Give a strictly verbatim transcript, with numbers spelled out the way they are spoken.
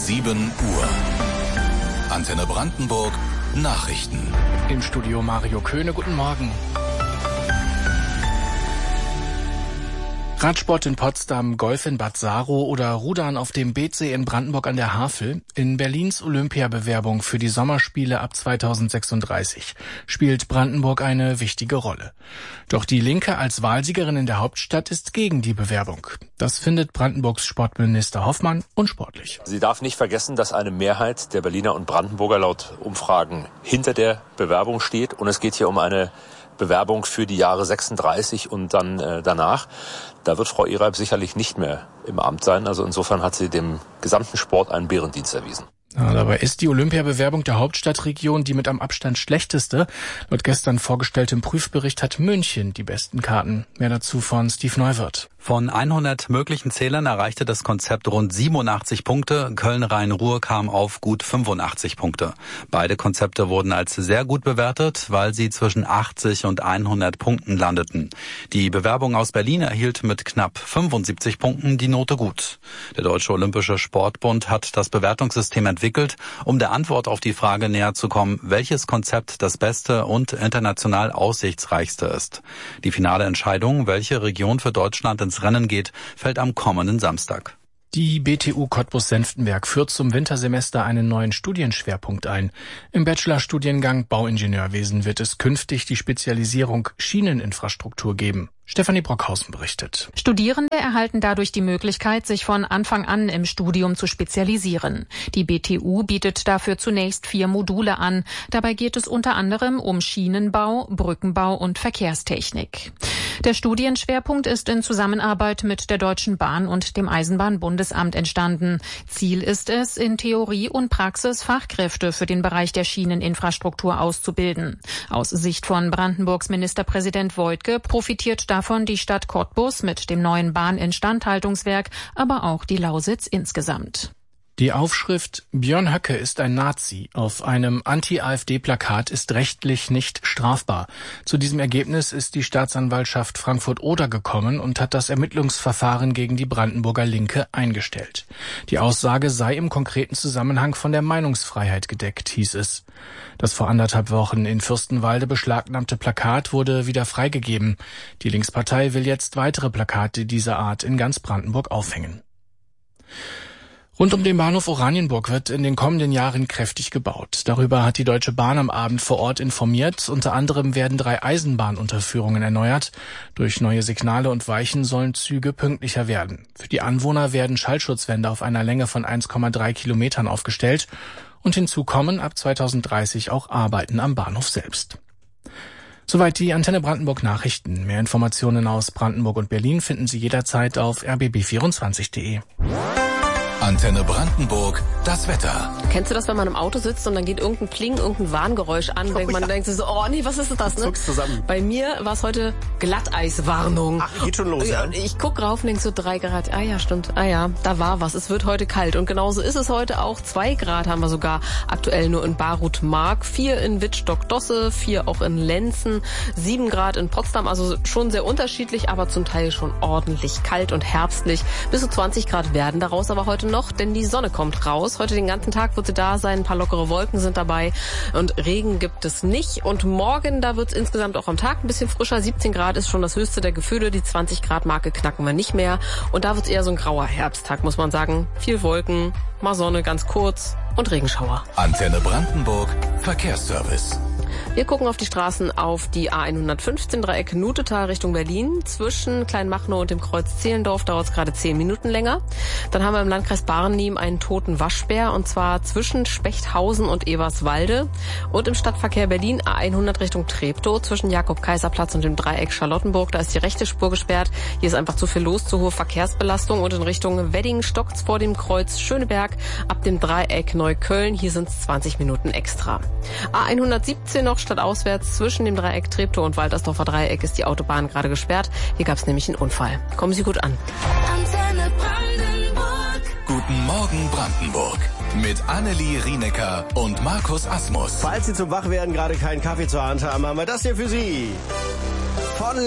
sieben Uhr. Antenne Brandenburg Nachrichten. Im Studio Mario Köhne, guten Morgen. Radsport in Potsdam, Golf in Bad Saro oder Rudern auf dem Beetsee in Brandenburg an der Havel. In Berlins Olympiabewerbung für die Sommerspiele ab zweitausendsechsunddreißig spielt Brandenburg eine wichtige Rolle. Doch die Linke als Wahlsiegerin in der Hauptstadt ist gegen die Bewerbung. Das findet Brandenburgs Sportminister Hoffmann unsportlich. Sie darf nicht vergessen, dass eine Mehrheit der Berliner und Brandenburger laut Umfragen hinter der Bewerbung steht. Und es geht hier um eine Bewerbung für die Jahre sechsunddreißig und dann äh, danach. Da wird Frau Ereib sicherlich nicht mehr im Amt sein. Also insofern hat sie dem gesamten Sport einen Bärendienst erwiesen. Ja, dabei ist die Olympiabewerbung der Hauptstadtregion die mit am Abstand schlechteste. Laut gestern vorgestelltem Prüfbericht hat München die besten Karten. Mehr dazu von Steve Neuwirth. Von hundert möglichen Zählern erreichte das Konzept rund siebenundachtzig Punkte. Köln-Rhein-Ruhr kam auf gut fünfundachtzig Punkte. Beide Konzepte wurden als sehr gut bewertet, weil sie zwischen achtzig und hundert Punkten landeten. Die Bewerbung aus Berlin erhielt mit knapp fünfundsiebzig Punkten die Note gut. Der Deutsche Olympische Sportbund hat das Bewertungssystem entwickelt, um der Antwort auf die Frage näher zu kommen, welches Konzept das beste und international aussichtsreichste ist. Die finale Entscheidung, welche Region für Deutschland ins Rennen geht, fällt am kommenden Samstag. Die B T U Cottbus-Senftenberg führt zum Wintersemester einen neuen Studienschwerpunkt ein. Im Bachelorstudiengang Bauingenieurwesen wird es künftig die Spezialisierung Schieneninfrastruktur geben. Stefanie Brockhausen berichtet. Studierende erhalten dadurch die Möglichkeit, sich von Anfang an im Studium zu spezialisieren. Die B T U bietet dafür zunächst vier Module an. Dabei geht es unter anderem um Schienenbau, Brückenbau und Verkehrstechnik. Der Studienschwerpunkt ist in Zusammenarbeit mit der Deutschen Bahn und dem Eisenbahnbundesamt entstanden. Ziel ist es, in Theorie und Praxis Fachkräfte für den Bereich der Schieneninfrastruktur auszubilden. Aus Sicht von Brandenburgs Ministerpräsident Woidke profitiert davon die Stadt Cottbus mit dem neuen Bahninstandhaltungswerk, aber auch die Lausitz insgesamt. Die Aufschrift "Björn Höcke ist ein Nazi" auf einem Anti-AfD-Plakat ist rechtlich nicht strafbar. Zu diesem Ergebnis ist die Staatsanwaltschaft Frankfurt-Oder gekommen und hat das Ermittlungsverfahren gegen die Brandenburger Linke eingestellt. Die Aussage sei im konkreten Zusammenhang von der Meinungsfreiheit gedeckt, hieß es. Das vor anderthalb Wochen in Fürstenwalde beschlagnahmte Plakat wurde wieder freigegeben. Die Linkspartei will jetzt weitere Plakate dieser Art in ganz Brandenburg aufhängen. Rund um den Bahnhof Oranienburg wird in den kommenden Jahren kräftig gebaut. Darüber hat die Deutsche Bahn am Abend vor Ort informiert. Unter anderem werden drei Eisenbahnunterführungen erneuert. Durch neue Signale und Weichen sollen Züge pünktlicher werden. Für die Anwohner werden Schallschutzwände auf einer Länge von eins Komma drei Kilometern aufgestellt. Und hinzu kommen ab zweitausenddreißig auch Arbeiten am Bahnhof selbst. Soweit die Antenne Brandenburg Nachrichten. Mehr Informationen aus Brandenburg und Berlin finden Sie jederzeit auf r b b vierundzwanzig punkt d e. Antenne Brandenburg, das Wetter. Kennst du das, wenn man im Auto sitzt und dann geht irgendein Pling, irgendein Warngeräusch an, denkt man, ja. denkt sich so, oh nee, was ist das, ne? Zuckst zusammen. Bei mir war es heute Glatteiswarnung. Ach, geht schon los, ja? ja? Ich guck rauf und denk so, drei Grad, ah ja, stimmt, ah ja, da war was, es wird heute kalt. Und genauso ist es heute auch, zwei Grad haben wir sogar aktuell nur in Barut-Mark, vier in Wittstock-Dosse, vier auch in Lenzen, sieben Grad in Potsdam, also schon sehr unterschiedlich, aber zum Teil schon ordentlich kalt und herbstlich. Bis zu zwanzig Grad werden daraus aber heute noch, denn die Sonne kommt raus. Heute den ganzen Tag wird sie da sein, ein paar lockere Wolken sind dabei und Regen gibt es nicht. Und morgen, da wird es insgesamt auch am Tag ein bisschen frischer. siebzehn Grad ist schon das höchste der Gefühle, die zwanzig Grad Marke knacken wir nicht mehr. Und da wird es eher so ein grauer Herbsttag, muss man sagen. Viel Wolken, mal Sonne ganz kurz und Regenschauer. Antenne Brandenburg, Verkehrsservice. Wir gucken auf die Straßen auf die A hundertfünfzehn Dreieck Nutetal Richtung Berlin. Zwischen Kleinmachnow und dem Kreuz Zehlendorf dauert es gerade zehn Minuten länger. Dann haben wir im Landkreis Barnim einen toten Waschbär und zwar zwischen Spechthausen und Eberswalde. Und im Stadtverkehr Berlin A hundert Richtung Treptow zwischen Jakob-Kaiser-Platz und dem Dreieck Charlottenburg. Da ist die rechte Spur gesperrt. Hier ist einfach zu viel los, zu hohe Verkehrsbelastung. Und in Richtung Wedding stockt's vor dem Kreuz Schöneberg ab dem Dreieck Neukölln. Hier sind es zwanzig Minuten extra. A hundertsiebzehn noch stadtauswärts zwischen dem Dreieck Treptow und Waltersdorfer Dreieck ist die Autobahn gerade gesperrt. Hier gab es nämlich einen Unfall. Kommen Sie gut an. Antenne Brandenburg. Guten Morgen Brandenburg. Mit Annelie Rienecker und Markus Asmus. Falls Sie zum Wachwerden gerade keinen Kaffee zur Hand haben, haben wir das hier für Sie. Von